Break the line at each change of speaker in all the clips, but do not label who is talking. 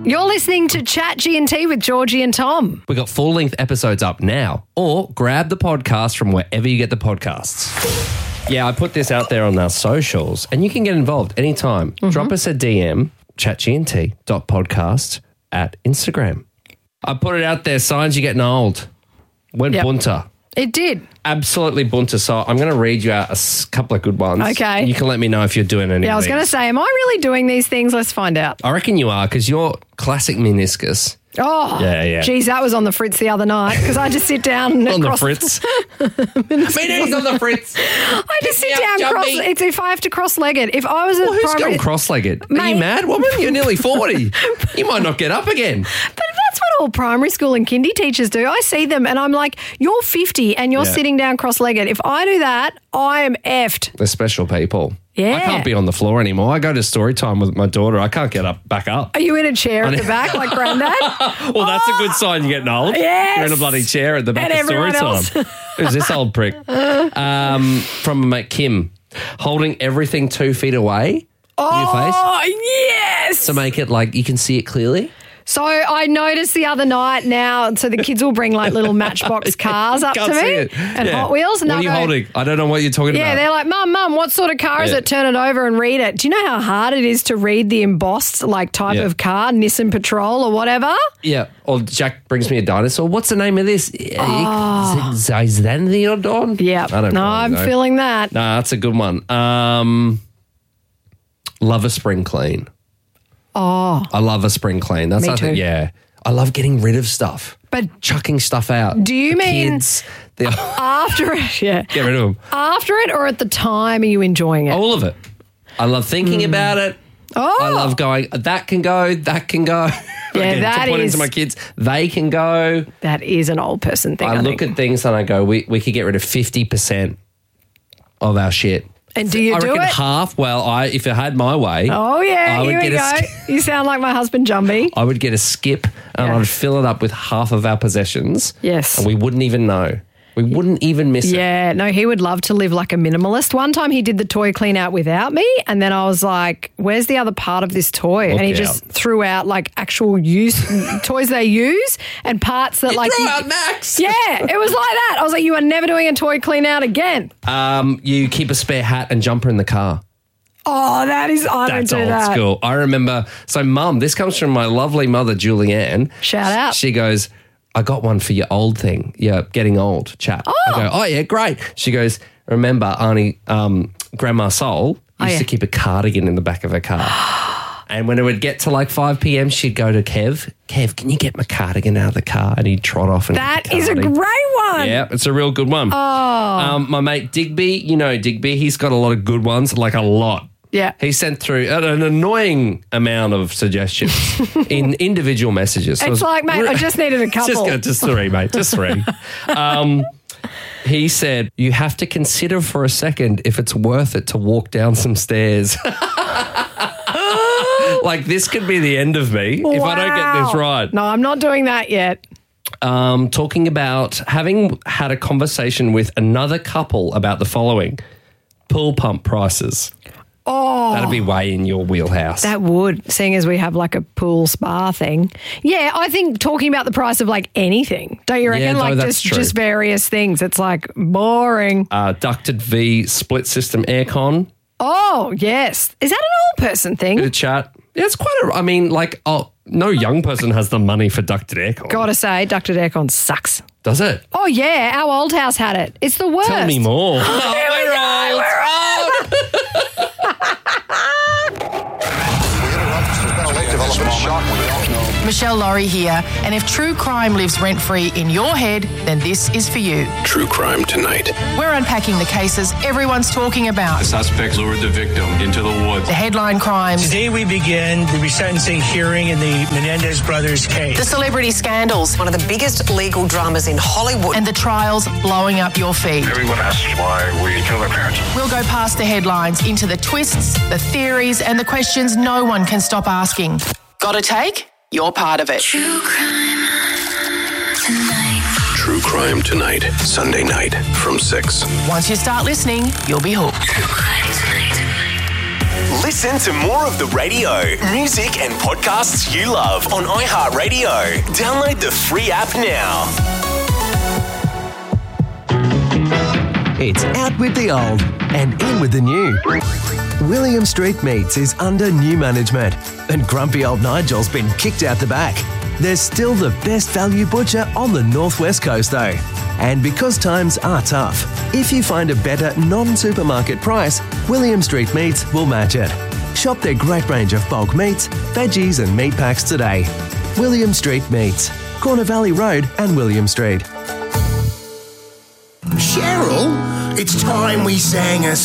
You're listening to Chat G&T with Georgie and Tom.
We got full-length episodes up now, or grab the podcast from wherever you get the podcasts. Yeah, I put this out there on our socials, and you can get involved anytime. Drop us a DM, chatgnt.podcast at Instagram. I put it out there, signs you're getting old. Went bunter.
It did.
Absolutely bunter. So I'm going to read you out a couple of good ones.
Okay.
You can let me know if you're doing anything.
Yeah, I was going to say, am I really doing these things? Let's find out.
I reckon you are, because you're classic meniscus.
Oh,
yeah.
Geez, that was on the fritz the other night because I just sit down and
On the fritz. Meniscus on the fritz.
I just sit down cross. It's if I have to cross-legged. If I was a
Who's
primary,
going cross-legged? Are
Mate.
you mad, woman? You're nearly 40. You might not get up again.
But that's what all primary school and kindy teachers do. I see them and I'm like, you're 50 and you're sitting down cross-legged. If I do that, I am effed.
They're special people.
Yeah.
I can't be on the floor anymore. I go to story time with my daughter. I can't get back up.
Are you in a chair at the back like Grandad?
Well, that's a good sign you're getting old.
Yes.
You're in a bloody chair at the back
And
of story
everyone
time.
else.
Who's this old prick? From my mate Kim. Holding everything 2 feet away from your face
Oh, yes.
to make it like you can see it clearly.
So I noticed the other night now, so the kids will bring like little Matchbox cars up
Can't
to
see
me
it.
and
Yeah.
Hot Wheels. And
What are
they'll
you
go,
holding? I don't know what you're talking
Yeah,
about.
they're like, Mum, what sort of car is
Yeah.
it? Turn it over and read it. Do you know how hard it is to read the embossed like type
Yeah.
of car, Nissan Patrol or whatever?
Yeah. Or Jack brings me a dinosaur. What's the name of this? Zizantheodon?
Yeah.
I don't
No,
know.
I'm feeling that.
No, that's a good one. Love a spring clean.
Oh,
I love a spring clean. That's
Me
something.
too.
Yeah. I love getting rid of stuff.
But
Chucking stuff out.
do you
The
mean
kids? They
after it? Yeah.
get rid of them.
After it or at the time are you enjoying it?
All of it. I love thinking about it.
Oh.
I love going, that can go, that can go.
Yeah,
Again,
that
to point
is-
into my kids, they can go.
That is an old person thing,
I
I
look
think.
at things and I go, we could get rid of 50% of our shit.
And do you
I
do
reckon
it?
half. Well, if it had my way,
Oh, yeah,
I would
here we
get
go. You sound like my husband, Jumbie.
I would get a skip and
Yeah.
I'd fill it up with half of our possessions.
Yes.
And we wouldn't even know. We wouldn't even miss it.
Yeah, no, he would love to live like a minimalist. One time he did the toy clean out without me, and then I was like, where's the other part of this toy?
Look
and he
out.
just threw out like actual toys they use and parts that like...
Throw out Max.
Yeah, it was like that. I was like, you are never doing a toy clean out again.
You keep a spare hat and jumper in the car.
Oh, that is... I
That's
don't do
old
that.
school. I remember. So, Mum, this comes from my lovely mother, Julianne.
Shout out.
She goes, I got one for your old thing. Yeah, getting old, chap. I go, oh, yeah, great. She goes, remember, Arnie, Grandma Sol used to keep a cardigan in the back of her car. And when it would get to like 5 p.m, she'd go to Kev, can you get my cardigan out of the car? And he'd trot off. And
That
get the
is a
cardigan.
great one.
Yeah, it's a real good one. Oh. My mate Digby, you know Digby, he's got a lot of good ones, like a lot.
Yeah.
He sent through an annoying amount of suggestions in individual messages. So
It's like, mate, I just needed a couple.
Just three, mate. Just three. He said, you have to consider for a second if it's worth it to walk down some stairs. Like, this could be the end of me if I don't get this
Wow.
right.
No, I'm not doing that yet.
Talking about having had a conversation with another couple about the following. Pool pump prices.
Oh.
That'd be way in your wheelhouse.
That would, seeing as we have like a pool spa thing. Yeah, I think talking about the price of like anything, don't you reckon?
no,
like
that's true.
just various things. It's like boring.
Ducted V split system aircon.
Oh, yes. Is that an old person
Bit
thing?
of chat. Yeah, it's quite a, I mean, like, no young person has the money for ducted aircon.
Gotta say, ducted aircon sucks.
Does it?
Oh, yeah. Our old house had it. It's the worst.
Tell me more.
Here we go, we're
Michelle Laurie here, and if true crime lives rent-free in your head, then this is for you.
True Crime Tonight.
We're unpacking the cases everyone's talking about.
The suspects lured the victim into the woods.
The headline crimes,
Today we begin the resentencing hearing in the Menendez brothers case.
the celebrity scandals,
One of the biggest legal dramas in Hollywood.
and the trials blowing up your feed.
Everyone asks why we killed our parents.
We'll go past the headlines into the twists, the theories, and the questions no one can stop asking. Got a take? You're part of it.
True Crime Tonight. Sunday night from 6.
Once you start listening, you'll be hooked.
Listen to more of the radio, music and podcasts you love on iHeartRadio. Download the free app now.
It's out with the old and in with the new. William Street Meats is under new management and grumpy old Nigel's been kicked out the back. There's still the best value butcher on the northwest coast though. And because times are tough, if you find a better non-supermarket price, William Street Meats will match it. Shop their great range of bulk meats, veggies and meat packs today. William Street Meats, Corner Valley Road and William Street.
Cheryl, it's time we sang a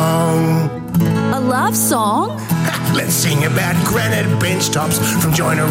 song.
A love song?
Let's sing about granite bench tops from Joyner